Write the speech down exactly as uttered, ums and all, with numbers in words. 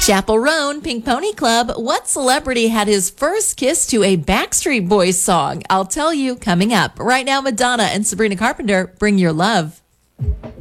Chaperone, Pink Pony Club. What celebrity had his first kiss to a Backstreet Boys song? I'll tell you coming up. Right now, Madonna and Sabrina Carpenter, Bring Your Love.